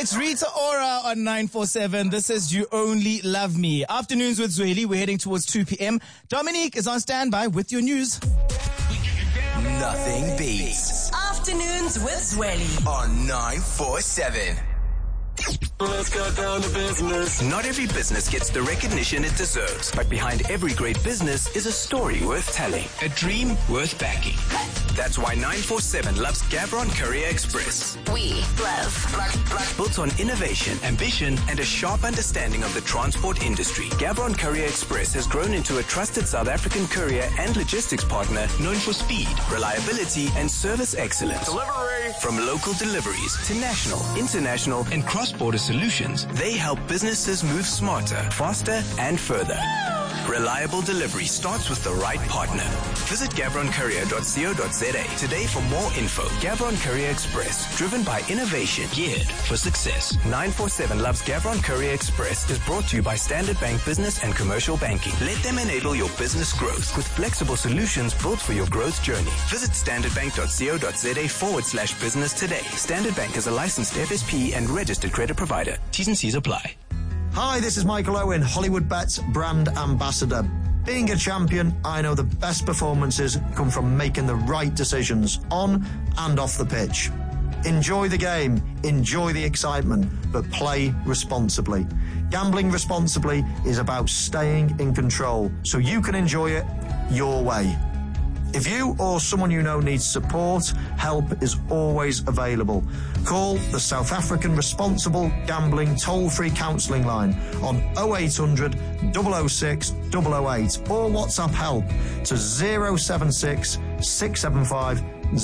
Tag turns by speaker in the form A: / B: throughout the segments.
A: It's Rita Ora on 947. This is You Only Love Me. Afternoons with Zweli. We're heading towards 2 p.m. Dominique is on standby with your news.
B: Nothing beats
C: Afternoons with Zweli
B: on 947.
D: Let's get down to business.
B: Not every business gets the recognition it deserves, but behind every great business is a story worth telling, a dream worth backing. That's why 947 loves Gavron Courier Express.
C: We love black.
B: Built on innovation, ambition, and a sharp understanding of the transport industry, Gavron Courier Express has grown into a trusted South African courier and logistics partner known for speed, reliability, and service excellence.
D: Delivery.
B: From local deliveries to national, international, and cross-border solutions, they help businesses move smarter, faster, and further. Reliable delivery starts with the right partner. Visit gavroncourier.co.za today for more info. Gavron Courier Express, driven by innovation, geared for success. 947 Loves Gavron Courier Express is brought to you by Standard Bank Business and Commercial Banking. Let them enable your business growth with flexible solutions built for your growth journey. Visit standardbank.co.za/business today. Standard Bank is a licensed FSP and registered credit provider. T's and C's apply.
E: Hi, this is Michael Owen, Hollywood Bets brand ambassador. Being a champion, I know the best performances come from making the right decisions on and off the pitch. Enjoy the game, enjoy the excitement, but play responsibly. Gambling responsibly is about staying in control so you can enjoy it your way. If you or someone you know needs support, help is always available. Call the South African Responsible Gambling Toll-Free Counselling Line on 0800 006 008 or WhatsApp help to 076 675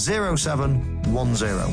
E: 0710.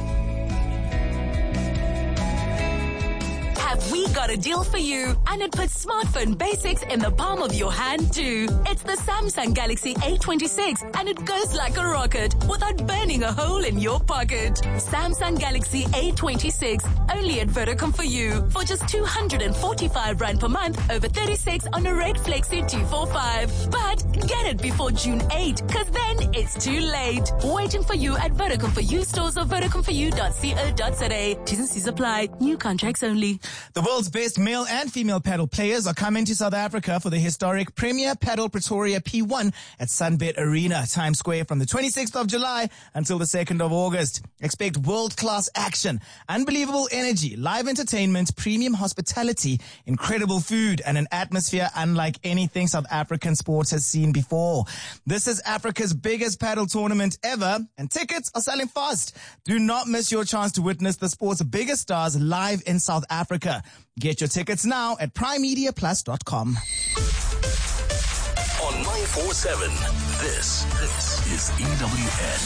C: We got a deal for you, and it puts smartphone basics in the palm of your hand too. It's the Samsung Galaxy A26, and it goes like a rocket without burning a hole in your pocket. Samsung Galaxy A26, only at Vodacom for you for just 245 Rand per month over 36 on a Red Flexi 245. But get it before June 8, cause then it's too late. Waiting for you at Vodacom for you stores or vodacomforyou.co.za. T's and C's apply. New contracts only.
A: The world's best male and female paddle players are coming to South Africa for the historic Premier Paddle Pretoria P1 at Sunbet Arena, Times Square, from the 26th of July until the 2nd of August. Expect world-class action, unbelievable energy, live entertainment, premium hospitality, incredible food, and an atmosphere unlike anything South African sports has seen before. This is Africa's biggest paddle tournament ever, and tickets are selling fast. Do not miss your chance to witness the sport's biggest stars live in South Africa. Get your tickets now at primemediaplus.com.
D: On 947, this is EWN.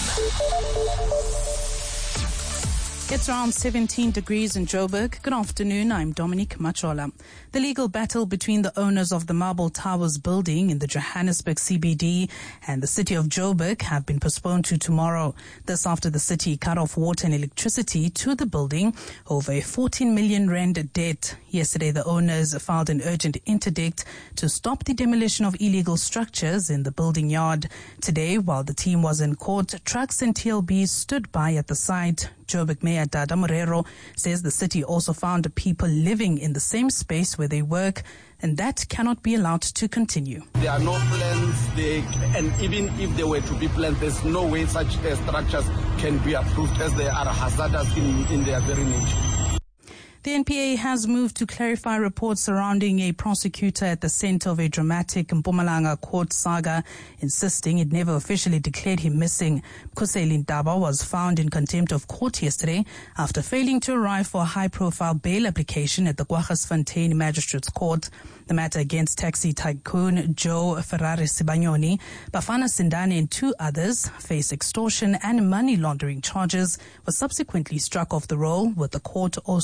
F: It's around 17 degrees in Joburg. Good afternoon, I'm Dominique Machola. The legal battle between the owners of the Marble Towers building in the Johannesburg CBD and the city of Joburg have been postponed to tomorrow. This after the city cut off water and electricity to the building over a 14 million rand debt. Yesterday, the owners filed an urgent interdict to stop the demolition of illegal structures in the building yard. Today, while the team was in court, trucks and TLBs stood by at the site. Joburg Mayor Dada Morero says the city also found people living in the same space where they work, and that cannot be allowed to continue.
G: There are no plans, and even if there were to be plans, there's no way such structures can be approved as they are hazardous in their very nature.
F: The NPA has moved to clarify reports surrounding a prosecutor at the center of a dramatic Mpumalanga court saga, insisting it never officially declared him missing. Khuseli Ndaba was found in contempt of court yesterday after failing to arrive for a high-profile bail application at the Kwaggasfontein Magistrates Court. The matter against taxi tycoon Joe Ferrari Sibanyoni, Bafana Sindane and two others face extortion and money laundering charges, was subsequently struck off the roll, with the court also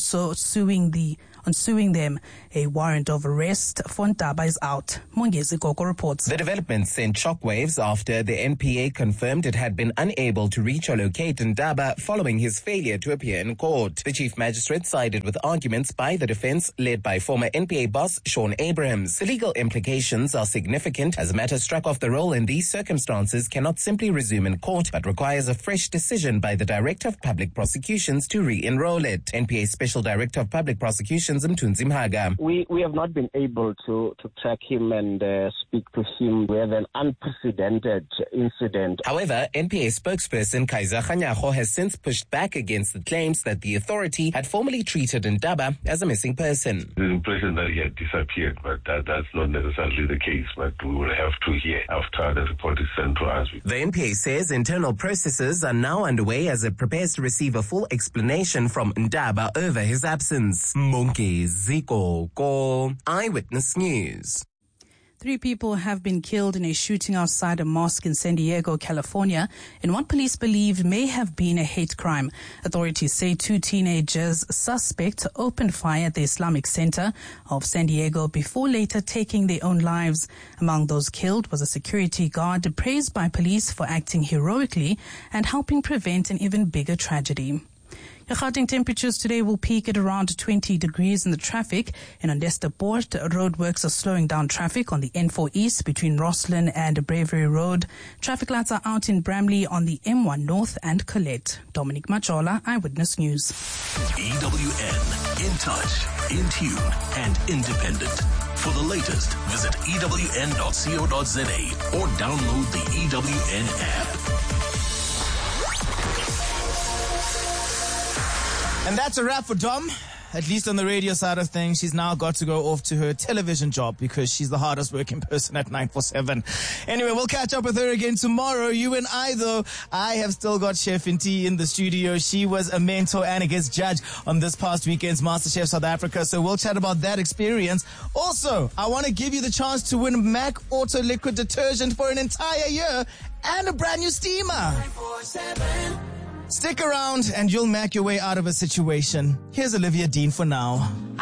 F: suing them. A warrant of arrest for Ndaba is out. Mongezi Gogo reports.
H: The development sent shockwaves after the NPA confirmed it had been unable to reach or locate Ndaba following his failure to appear in court. The chief magistrate sided with arguments by the defense led by former NPA boss Shaun Abrahams. The legal implications are significant as a matter struck off the roll in these circumstances cannot simply resume in court but requires a fresh decision by the Director of Public Prosecutions to re-enroll it. NPA Special Director of Public Prosecutions Mthunzi Mhaga.
I: We have not been able to track him and speak to him. We have an unprecedented incident.
H: However, NPA spokesperson Kaiser Kganyago has since pushed back against the claims that the authority had formally treated Ndaba as a missing person.
J: The impression that he had disappeared, but that's not necessarily the case. But we will have to hear after the report is sent to us.
H: The NPA says internal processes are now underway as it prepares to receive a full explanation from Ndaba over his absence. Mongezi Gogo, Eyewitness News.
F: 3 people have been killed in a shooting outside a mosque in San Diego, California, in what police believe may have been a hate crime. Authorities say 2 teenagers suspect opened fire at the Islamic Center of San Diego before later taking their own lives. Among those killed was a security guard praised by police for acting heroically and helping prevent an even bigger tragedy. The Gauteng temperatures today will peak at around 20 degrees in the traffic. In Onderstepoort, roadworks are slowing down traffic on the N4 East between Rosslyn and Bravery Road. Traffic lights are out in Bramley on the M1 North and Colette. Dominic Machola, Eyewitness News.
D: EWN, in touch, in tune, and independent. For the latest, visit ewn.co.za or download the EWN app.
A: And that's a wrap for Dom, at least on the radio side of things. She's now got to go off to her television job because she's the hardest working person at 947. Anyway, we'll catch up with her again tomorrow. You and I, though, I have still got Chef Nti in the studio. She was a mentor and a guest judge on this past weekend's MasterChef South Africa, so we'll chat about that experience. Also, I want to give you the chance to win MAC Auto Liquid Detergent for an entire year and a brand new steamer. 947. Stick around and you'll Mac your way out of a situation. Here's Olivia Dean for now.